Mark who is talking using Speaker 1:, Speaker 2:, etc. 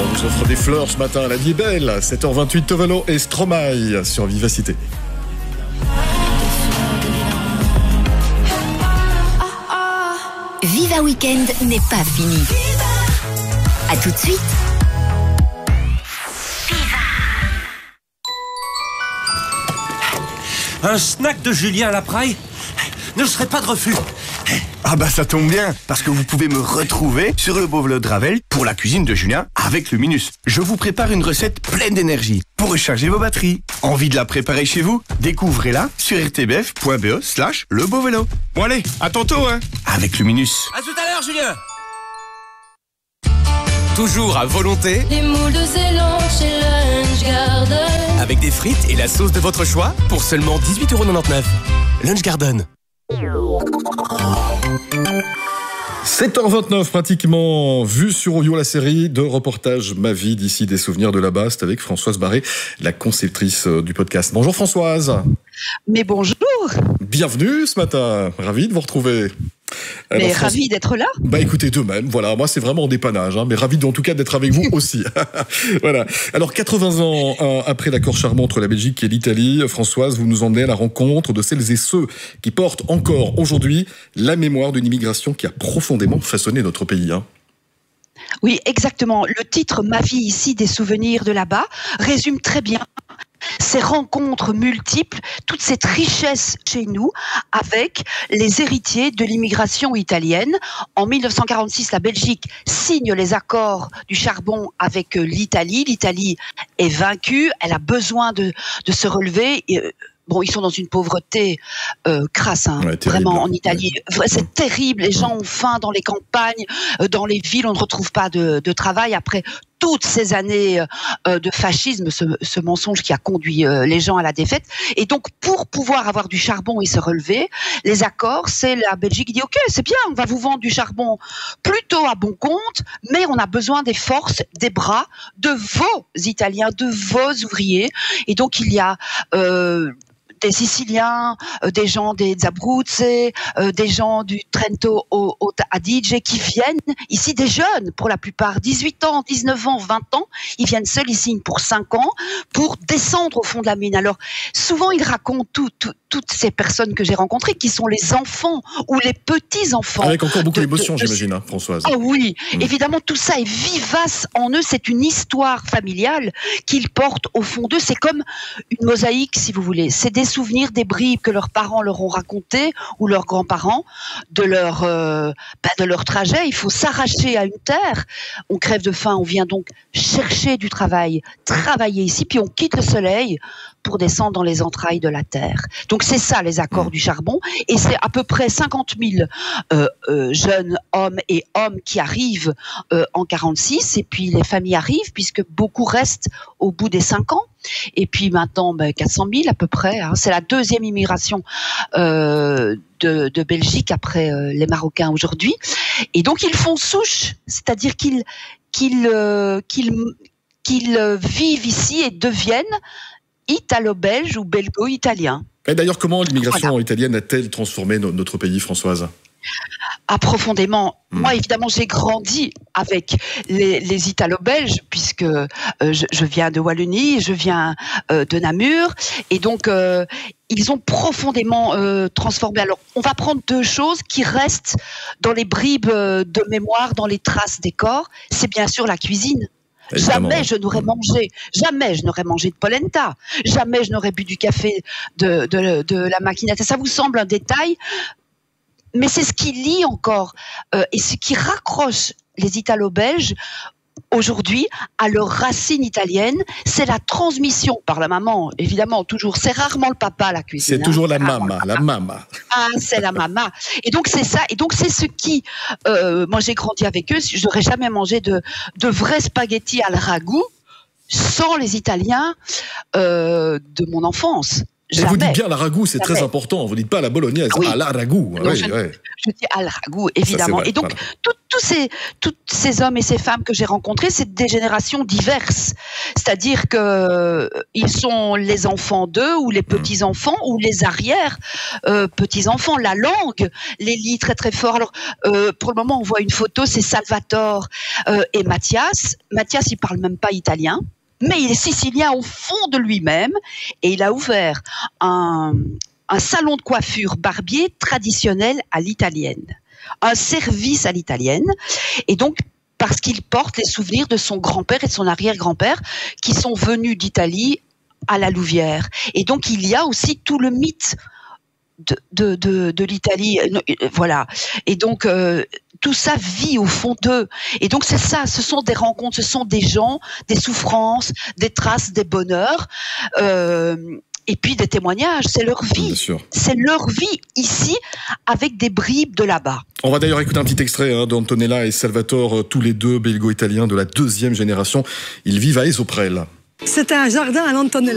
Speaker 1: on vous offre des fleurs ce matin. La vie est belle. 7h28, Tovelo et Stromae sur Vivacité.
Speaker 2: Viva Weekend n'est pas fini. À tout de suite.
Speaker 3: Un snack de Julien à la Praille ne serait pas de refus.
Speaker 4: Ah bah ça tombe bien, parce que vous pouvez me retrouver sur le Beauvelo de Ravel pour la cuisine de Julien avec Luminus. Je vous prépare une recette pleine d'énergie pour recharger vos batteries. Envie de la préparer chez vous? Découvrez-la sur rtbf.be/le Beauvelo. Bon allez, à tantôt hein, avec Luminus.
Speaker 3: À tout à l'heure, Julien.
Speaker 5: Toujours à volonté,
Speaker 6: Les moules de Ceylan chez Lunch Garden.
Speaker 5: avec des frites et la sauce de votre choix pour seulement 18,99 €. Lunch Garden.
Speaker 1: 7h29 pratiquement, vue sur Oyo, la série de reportages Ma vie d'ici des souvenirs de là-bas. C'est avec Françoise Barré, la conceptrice du podcast. Bonjour Françoise.
Speaker 7: Mais bonjour.
Speaker 1: Bienvenue ce matin, ravi de vous retrouver. Alors,
Speaker 7: Mais ravi d'être là.
Speaker 1: Bah écoutez, de même, voilà, moi c'est vraiment en dépannage, mais ravi en tout cas d'être avec vous aussi. Voilà. Alors 80 ans après l'accord charmant entre la Belgique et l'Italie, Françoise, vous nous emmenez à la rencontre de celles et ceux qui portent encore aujourd'hui la mémoire d'une immigration qui a profondément façonné notre pays.
Speaker 7: Oui, exactement. Le titre Ma vie ici des souvenirs de là-bas résume très bien ces rencontres multiples, toute cette richesse chez nous avec les héritiers de l'immigration italienne. En 1946, la Belgique signe les accords du charbon avec l'Italie. L'Italie est vaincue, elle a besoin de se relever. Bon, ils sont dans une pauvreté crasse,
Speaker 1: Ouais,
Speaker 7: vraiment en Italie. Ouais. C'est terrible, les gens ont faim dans les campagnes, dans les villes, on ne retrouve pas de travail après toutes ces années de fascisme, ce mensonge qui a conduit les gens à la défaite. Et donc, pour pouvoir avoir du charbon et se relever, les accords, c'est la Belgique qui dit « Ok, c'est bien, on va vous vendre du charbon plutôt à bon compte, mais on a besoin des forces, des bras de vos Italiens, de vos ouvriers. » Et donc, il y a des Siciliens, des gens des Abruzzi, des gens du Trento Adige qui viennent ici, des jeunes pour la plupart, 18 ans, 19 ans, 20 ans, ils viennent seuls, ils signent pour 5 ans pour descendre au fond de la mine. Alors souvent ils racontent toutes ces personnes que j'ai rencontrées qui sont les enfants ou les petits-enfants.
Speaker 1: Avec encore beaucoup d'émotion, j'imagine, Françoise.
Speaker 7: Ah oui, évidemment tout ça est vivace en eux, c'est une histoire familiale qu'ils portent au fond d'eux, c'est comme une mosaïque si vous voulez, c'est des souvenirs, des bribes que leurs parents leur ont racontés ou leurs grands-parents de leur trajet. Il faut s'arracher à une terre. On crève de faim, on vient donc chercher du travail, travailler ici, puis on quitte le soleil pour descendre dans les entrailles de la terre. Donc c'est ça les accords du charbon, et c'est à peu près 50 000 jeunes hommes et hommes qui arrivent en 46, et puis les familles arrivent puisque beaucoup restent au bout des 5 ans. Et puis maintenant, 400 000 à peu près. C'est la deuxième immigration de Belgique après les Marocains aujourd'hui. Et donc ils font souche, c'est-à-dire qu'ils vivent ici et deviennent italo-belges ou belgo-italiens.
Speaker 1: Et d'ailleurs, comment l'immigration italienne a-t-elle transformé notre pays, Françoise ?
Speaker 7: Profondément. Moi, évidemment, j'ai grandi avec les Italo-Belges, puisque je viens de Wallonie, je viens de Namur, et donc ils ont profondément transformé. Alors, on va prendre deux choses qui restent dans les bribes de mémoire, dans les traces des corps. C'est bien sûr la cuisine. Jamais je n'aurais mangé de polenta, jamais je n'aurais bu du café de la macchinetta. Ça vous semble un détail, mais c'est ce qui lie encore et ce qui raccroche les Italo-Belges aujourd'hui à leurs racines italiennes. C'est la transmission par la maman, évidemment, toujours. C'est rarement le papa, la cuisine.
Speaker 1: C'est toujours la mama.
Speaker 7: Ah, c'est la mama. Et donc, c'est ça. Et donc, c'est ce qui... moi, j'ai grandi avec eux. Je n'aurais jamais mangé de vrais spaghettis à la ragoût sans les Italiens de mon enfance.
Speaker 1: Et vous dites bien la ragoût, c'est très important. Vous dites pas à la bolognaise, à la ragoût.
Speaker 7: Non, je dis à la ragoût, évidemment.
Speaker 1: Vrai,
Speaker 7: et donc, tous ces hommes et ces femmes que j'ai rencontrés, c'est des générations diverses. C'est-à-dire que ils sont les enfants d'eux, ou les petits-enfants, ou les arrière petits-enfants. La langue les lie très très fort. Alors, pour le moment, on voit une photo, c'est Salvatore et Mathias. Mathias, il parle même pas italien. Mais il est sicilien au fond de lui-même et il a ouvert un salon de coiffure barbier traditionnel à l'italienne, un service à l'italienne. Et donc, parce qu'il porte les souvenirs de son grand-père et de son arrière-grand-père qui sont venus d'Italie à la Louvière. Et donc, il y a aussi tout le mythe de l'Italie, voilà. Et donc tout ça vit au fond d'eux. Et donc c'est ça, ce sont des rencontres, ce sont des gens, des souffrances, des traces, des bonheurs, et puis des témoignages. C'est leur vie, c'est leur vie ici, avec des bribes de là-bas.
Speaker 1: On va d'ailleurs écouter un petit extrait d'Antonella et Salvatore, tous les deux belgo-italiens de la 2e génération. Ils vivent à Esoprel.
Speaker 8: C'était un jardin à l'Antonella.